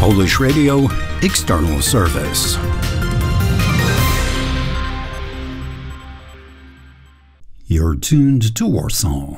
Polish Radio External Service. You're tuned to Warsaw.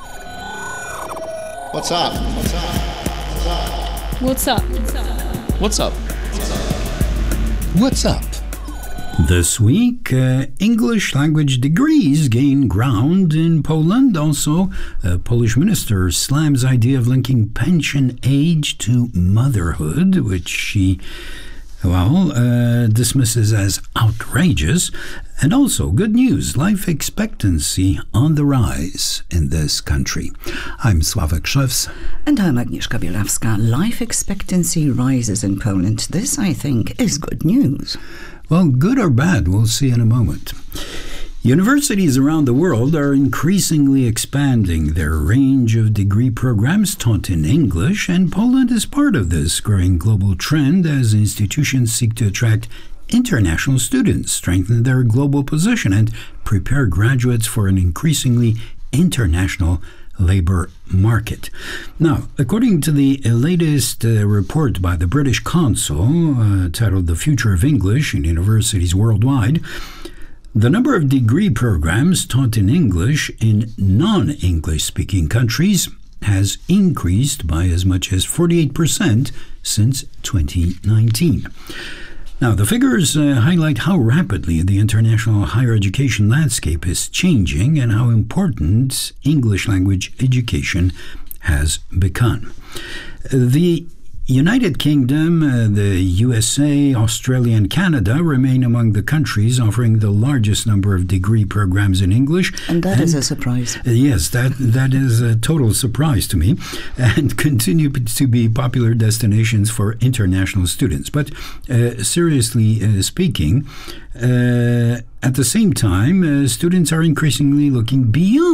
What's up? What's up? What's up? What's up? What's up? This week, English language degrees gain ground in Poland. Also, a Polish minister slams idea of linking pension age to motherhood, which she, dismisses as outrageous. And also, good news, life expectancy on the rise in this country. I'm Sławek Szewc. And I'm Agnieszka Bielawska. Life expectancy rises in Poland. This, I think, is good news. Well, good or bad, we'll see in a moment. Universities around the world are increasingly expanding their range of degree programs taught in English, and Poland is part of this growing global trend as institutions seek to attract international students, strengthen their global position, and prepare graduates for an increasingly international labor market. Now, according to the latest report by the British Council, titled The Future of English in Universities Worldwide, the number of degree programs taught in English in non-English speaking countries has increased by as much as 48% since 2019. Now, the figures highlight how rapidly the international higher education landscape is changing and how important English language education has become. The United Kingdom, the USA, Australia, and Canada remain among the countries offering the largest number of degree programs in English. And that is a surprise. Yes, that is a total surprise to me, and continue to be popular destinations for international students. But seriously speaking, at the same time, students are increasingly looking beyond